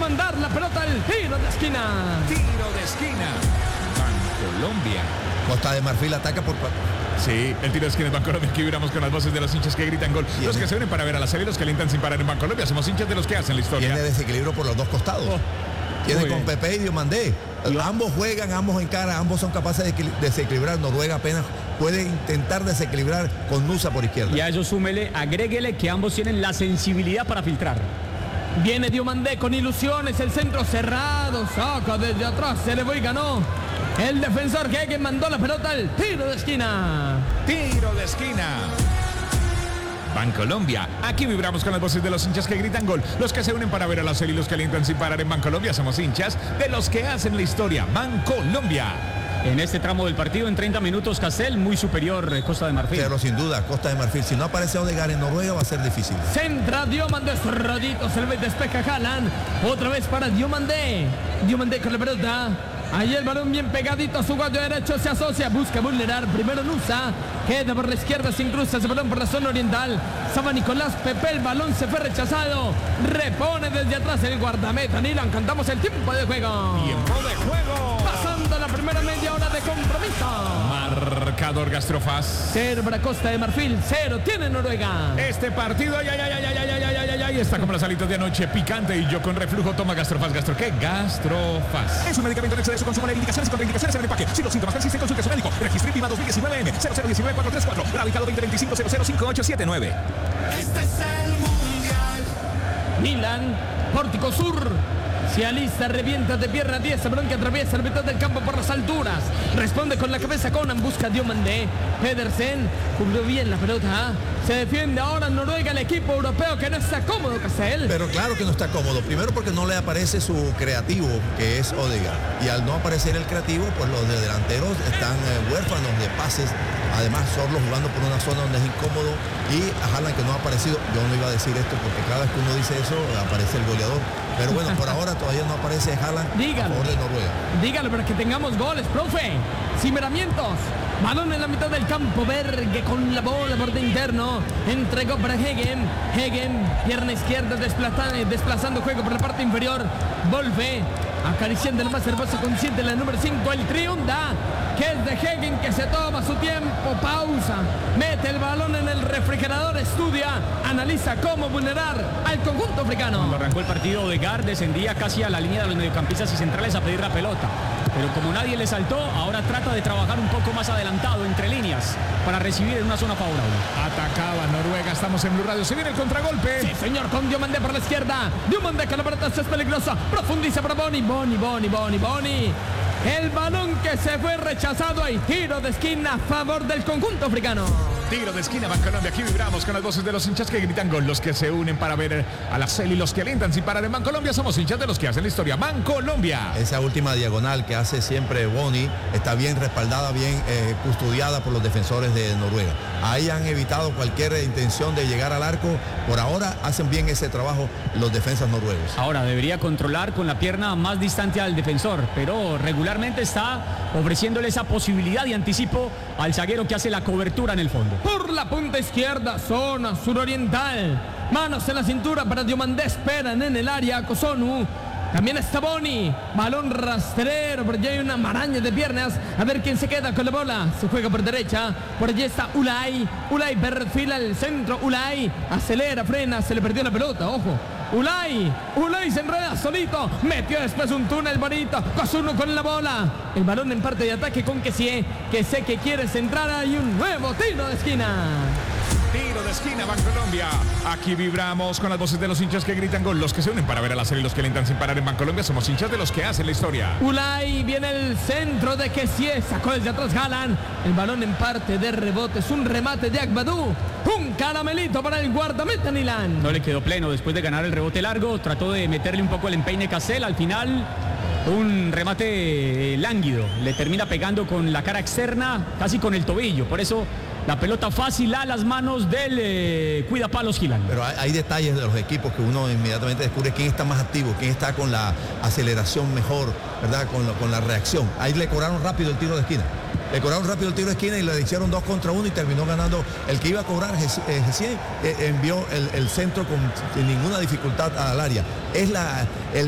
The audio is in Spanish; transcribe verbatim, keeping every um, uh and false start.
mandar la pelota al tiro de esquina. Tiro de esquina. Bancolombia. Costa de Marfil ataca por... Sí, el tiro de esquina de Bancolombia. Aquí vibramos con las voces de los hinchas que gritan gol. Los que se unen para ver a la serie, los que alientan sin parar en Bancolombia. Somos hinchas de los que hacen la historia. Tiene desequilibrio por los dos costados. Oh, Tiene con bien. Pepe y Diomandé. Ambos juegan, ambos encaran, ambos son capaces de desequilibrar. Noruega apenas puede intentar desequilibrar con Nusa por izquierda. Y a eso súmele, agréguele que ambos tienen la sensibilidad para filtrar. Viene Diomandé con ilusiones, el centro cerrado, saca desde atrás, se le fue y ganó. El defensor que mandó la pelota al tiro de esquina. Tiro de esquina. Bancolombia. Aquí vibramos con las voces de los hinchas que gritan gol. Los que se unen para ver a la serie y los que alientan sin parar en Bancolombia. Somos hinchas de los que hacen la historia. Bancolombia. En este tramo del partido, en treinta minutos, Castel, muy superior eh, Costa de Marfil. Pero sin duda, Costa de Marfil, si no aparece Odegaard en Noruega va a ser difícil. Centra Diomandé, rodito, se le despeja Haaland. Otra vez para Diomandé. Diomandé con la pelota. Ahí el balón bien pegadito a su guardia derecho, se asocia, busca vulnerar. Primero Nusa, queda por la izquierda, se incrusta ese balón por la zona oriental. Saba Nicolás Pepe, el balón se fue rechazado. Repone desde atrás el guardameta Nilan. Cantamos el tiempo de juego. Tiempo de juego. Pasando la primera media hora de compromiso. Marcador Gastrofaz. Cero para Costa de Marfil, cero tiene Noruega. Este partido, ay, ay, ay, ay, ay, ay, ay, ay, ay, está como las alitas de anoche, picante, y yo con reflujo toma Gastrofaz. ¿Gastro qué? Gastrofaz. Es un medicamento en exceso, consumo de indicaciones y contraindicaciones en el empaque. Si los síntomas persisten, consulte a su médico. Registro INVIMA dos mil diecinueve M cero cero uno nueve cuatro tres cuatro. Radicado veinte veinticinco cero cero cinco ocho siete nueve. Este es el Mundial. Milan, Pórtico Sur. Se alista, revienta de pierna diez, balón que atraviesa la mitad del campo por las alturas. Responde con la cabeza Conan, busca a Diomandé. Pedersen cubrió bien la pelota. Se defiende ahora Noruega, el equipo europeo que no está cómodo, Castel. Pero claro que no está cómodo. Primero porque no le aparece su creativo, que es Odegaard. Y al no aparecer el creativo, pues los de delanteros están eh, huérfanos de pases. Además, Sorlo jugando por una zona donde es incómodo. Y a Haaland que no ha aparecido. Yo no iba a decir esto porque cada vez que uno dice eso, aparece el goleador. Pero bueno, por ahora todavía no aparece Haaland a favor de Noruega. Dígalo para que tengamos goles, profe. Cimeramientos. Balón en la mitad del campo. Berge con la bola por de interno. Entregó para Hegen. Hegen, pierna izquierda, desplazando, desplazando juego por la parte inferior. Volve. Acariciando la más hermosa consciente, la número cinco, el triunda, que es de Hegen, que se toma su tiempo, pausa, mete el balón en el refrigerador, estudia, analiza cómo vulnerar al conjunto africano. Cuando arrancó el partido, Odegaard descendía casi a la línea de los mediocampistas y centrales a pedir la pelota. Pero como nadie le saltó, ahora trata de trabajar un poco más adelantado, entre líneas, para recibir en una zona favorable. Atacaba Noruega, estamos en Blue Radio, se viene el contragolpe. Sí, señor, con Diomandé por la izquierda. Diomandé con la pelota, es peligrosa, profundiza para Boni, Boni, Boni, Boni, Boni. El balón que se fue rechazado, hay tiro de esquina a favor del conjunto africano. Tiro de esquina, Bancolombia. Aquí vibramos con las voces de los hinchas que gritan gol, los que se unen para ver a la Cel y los que alientan sin parar en Bancolombia. Somos hinchas de los que hacen la historia. Bancolombia. Esa última diagonal que hace siempre Boni está bien respaldada, bien eh, custodiada por los defensores de Noruega. Ahí han evitado cualquier intención de llegar al arco. Por ahora hacen bien ese trabajo los defensas noruegos. Ahora debería controlar con la pierna más distante al defensor, pero regularmente está ofreciéndole esa posibilidad de anticipo al zaguero que hace la cobertura en el fondo. Por la punta izquierda, zona suroriental. Manos en la cintura para Diomandé, esperan en el área Kosonu. También está Boni, balón rastrero, por allí hay una maraña de piernas, a ver quién se queda con la bola, se juega por derecha, por allí está Ulay, Ulay perfila el centro, Ulay, acelera, frena, se le perdió la pelota, ojo, Ulay, Ulay se enreda solito, metió después un túnel bonito, Kosunu con la bola, el balón en parte de ataque con Kessie, que sé que quiere centrar, hay un nuevo tiro de esquina. Tiro de esquina, Bancolombia. Aquí vibramos con las voces de los hinchas que gritan gol, los que se unen para ver a la serie y los que alientan sin parar en Bancolombia. Somos hinchas de los que hacen la historia. Ulay, viene el centro de Kessie, sacó desde atrás Haaland. El balón en parte de rebote, es un remate de Agbadou. Un caramelito para el guardameta Nilan. No le quedó pleno después de ganar el rebote largo, trató de meterle un poco el empeine Castel, al final un remate lánguido, le termina pegando con la cara externa, casi con el tobillo, por eso la pelota fácil a las manos del eh, cuidapalos Gilán. Pero hay, hay detalles de los equipos que uno inmediatamente descubre quién está más activo, quién está con la aceleración mejor, ¿verdad? Con, lo, con la reacción. Ahí le cobraron rápido el tiro de esquina. Le cobraron rápido el tiro de esquina y le hicieron dos contra uno y terminó ganando el que iba a cobrar. Kessie eh, envió el, el centro con sin ninguna dificultad al área. Es la, el